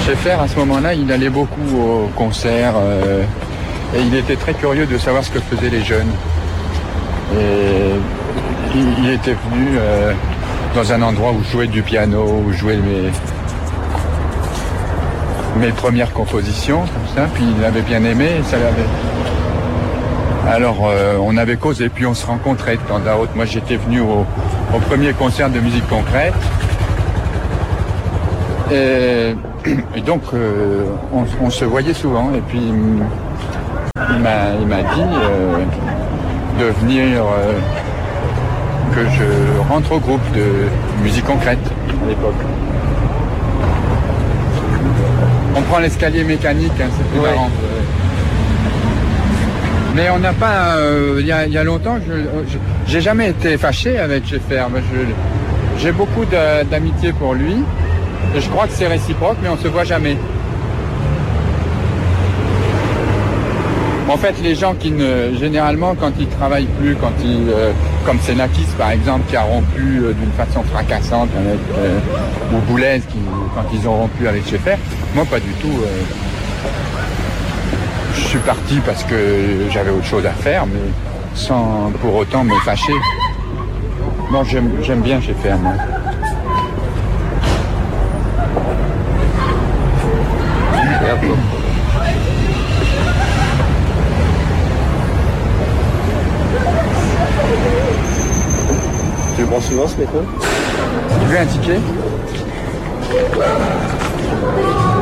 Schaeffer, à ce moment-là, il allait beaucoup aux concerts et il était très curieux de savoir ce que faisaient les jeunes. Et il était venu dans un endroit où je jouais du piano, où je jouais mes premières compositions, comme ça, puis il avait bien aimé, et ça l'avait... Alors on avait causé, puis on se rencontrait de temps à autre. Moi j'étais venu au premier concert de musique concrète. Et donc on se voyait souvent. Et puis il m'a dit de venir, que je rentre au groupe de musique concrète à l'époque. On prend l'escalier mécanique, hein, c'est plus marrant. Mais on n'a pas... Il y a longtemps, j'ai jamais été fâché avec Schaeffer. J'ai beaucoup d'amitié pour lui. Et je crois que c'est réciproque, mais on se voit jamais. En fait, les gens qui généralement, quand ils travaillent plus, comme Xenakis par exemple, qui a rompu d'une façon fracassante avec, ou Boulez, quand ils ont rompu avec Schaeffer, moi pas du tout. Je suis parti parce que j'avais autre chose à faire, mais sans pour autant me fâcher. Bon, j'aime bien Schaeffer, moi. Tu le prends souvent ce métro? Tu veux un ticket?